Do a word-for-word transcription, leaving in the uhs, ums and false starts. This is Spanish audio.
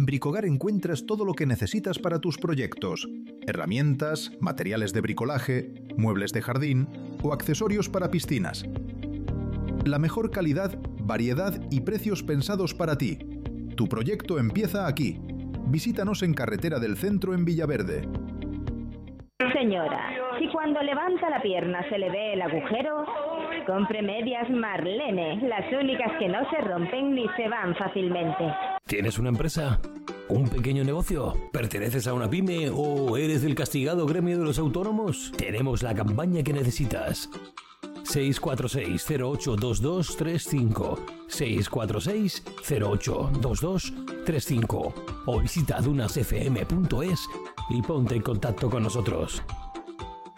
En Bricogar encuentras todo lo que necesitas para tus proyectos: herramientas, materiales de bricolaje, muebles de jardín o accesorios para piscinas. La mejor calidad, variedad y precios pensados para ti. Tu proyecto empieza aquí. Visítanos en Carretera del Centro en Villaverde. Señora, si cuando levanta la pierna se le ve el agujero, compre medias Marlene, las únicas que no se rompen ni se van fácilmente. ¿Tienes una empresa? ¿Un pequeño negocio? ¿Perteneces a una pyme o eres del castigado gremio de los autónomos? Tenemos la campaña que necesitas. seis cuatro seis cero ocho dos dos tres cinco seis cuatro seis cero ocho dos dos tres cinco o visita dunas f m punto es y ponte en contacto con nosotros.